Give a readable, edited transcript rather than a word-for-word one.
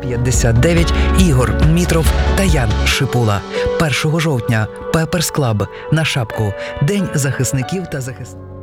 59 Ігор Мітров та Ян Шипула. 1 жовтня Пеперс Клаб на Шапку. День захисників та захисників.